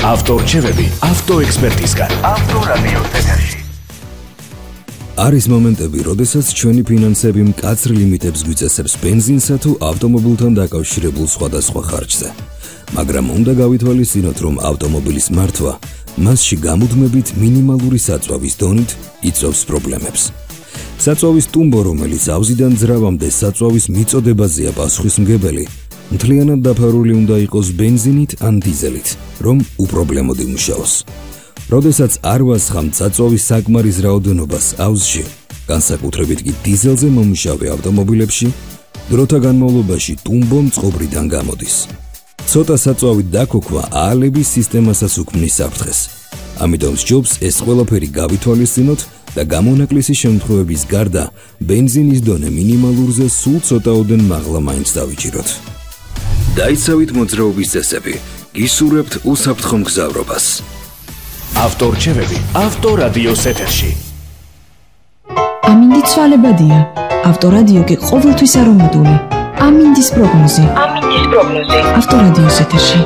ავტორჩევები ავტოექსპერტისგან. ავტორადიო ეთერში. არის მომენტები, როდესაც ჩვენი ფინანსები მკაცრ ლიმიტებს გვიწესებს ბენზინსა თუ ავტომობილთან დაკავშირებულ სხვადასხვა ხარჯზე. მაგრამ უნდა გავითვალისწინოთ, რომ ავტომობილის მართვა მასში გამუდმებით მინიმალური საწვავის დონით იწვევს პრობლემებს. საწვავის ტუმბო, რომელიც ავზიდან ძრავამდე საწვავის მიწოდებაზეა პასუხისმგებელი, მთლიანად დაფარული უნდა იყოს ბენზინით ან დიზელით, რომ უპრობლემოდ იმუშაოს. როდესაც არ ვასხამთ საწვავის საკმარის რაოდენობას ავზში, განსაკუთრებით კი დიზელზე მომუშავე ავტომობილებში, დროთა განმავლობაში ტუმბო მწყობრიდან გამოდის. ცოტა საწვავით დაქოქვა აალების სისტემასაც უქმნის საფრთხეს. ამიტომ სჯობს ეს ყველაფერი გავითვალისწინოთ და გამონაკლისის შემთხვევების გარდა ბენზინის დონე მინიმალურზე სულ ცოტაოდენ მაღლა მაინც დავიჭიროთ. დაიცავით მოძრაობის წესები, გისურვებთ უსაფრთხო მგზავრობას. ავტორჩევები ავტორადიოს ეთერში. ამინდი ცვალებადია. ავტორადიო კი ყოველთვის არომატული. ამინდის პროგნოზი. ავტორადიოს ეთერში.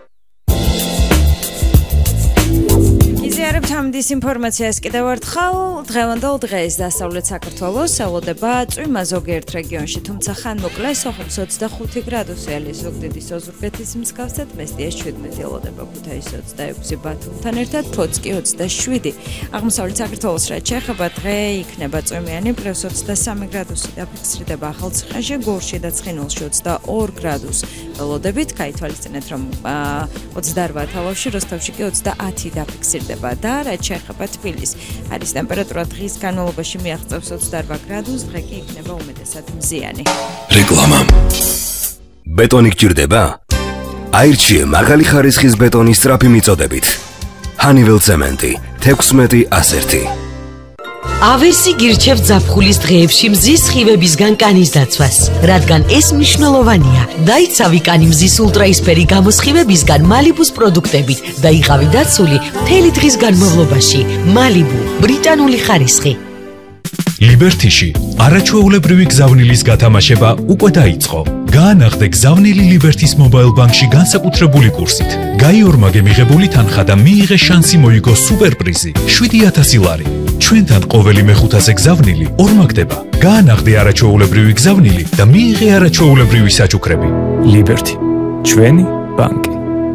ამდის ინფორმაციას კიდევ ერთხელ დღევანდელ დღეს დასავლეთ საქართველოს ელოდება წვიმა ზოგიერთ რეგიონში, თუმცა ხანმოკლე სოხუმს 25 გრადუსი ალის ზუგდიდის ოზურგეთის მსგავსად მესტიას 17 ელოდება, ქუთაისში 26 ბათუმთან ერთად, ფოთს კი 27. აღმოსავლეთ საქართველოს რაც შეეხება დღე იქნება წვიმიანი +23 გრადუსი დაფიქსირდება ახალციხეში, გორში და ცხინვალში 22 გრადუს ელოდებით, გაითვალისწინეთ რომ 28 თალავში, როსტოვში კი 30 დაფიქსირდება და რაც შეეხება თბილისს, არის ტემპერატურა დღის განმავლობაში მიაღწევს 28 გრადუსს, დღე კი იქნება უმეტესად მზიანი. რეკლამა. ბეტონი გჭირდება? აირჩიე მაღალი ხარისხის ბეტონის სწრაფი მიწოდებით. ჰანიվել ცემენტი 16-101. ავერსი გირჩევთ ზაფხულის დღეებში მზის სხივებისგან კანის დაცვას, რადგან ეს მნიშვნელოვანია. დაიცავი კანი მზის ულტრაისფერი გამოსხივებისგან მალიბუს პროდუქტებით და იყავი დაცული მთელი დღის განმავლობაში. მალიბუ, ბრიტანული ხარისხი. ლიბერთიში არაჩვეულებრივი გზავნილის გათამაშება უკვე დაიწყო. გაანაღდე გზავნილი ლიბერთის მობაილ ბანკში განსაკუთრებული კურსით. გაიორმაგე მიღებული თანხა და მიიღე შანსი მოიგო სუპერპრიზი 7000 ლარი. ჩვენთან ყოველი მეხუთაზე გზავნილი ორმაგდება. გაანაღდე არაჩვეულებრივი გზავნილი და მიიღე არაჩვეულებრივი საჩუქრები. ლიბერთი, ჩვენი ბანკი.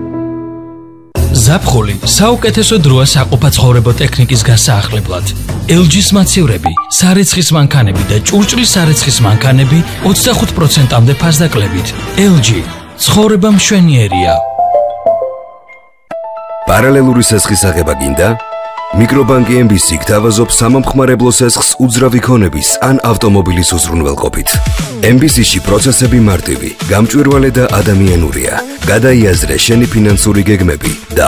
ზაფხული საუკეთესო დროა საყოფაცხოვრებო ტექნიკის გასაახლებლად. LG-ს მაცევრები, სარეცხის მანქანები და ჭურჭლის სარეცხის მანქანები 25%-მდე ფასდაკლებით. LG, ცხოვრება მშვენიერია. პარალელური სესხის აღება გინდა? მიკრობანკი MBC გთავაზობს სამომხმარებლო სესხს უძრავი ქონების ან ავტომობილის უზრუნველყოფით. MBC-ში პროცესები მარტივი, გამჭვირვალე და ადამიანურია. გადაიაზრე შენი ფინანსური გეგმები და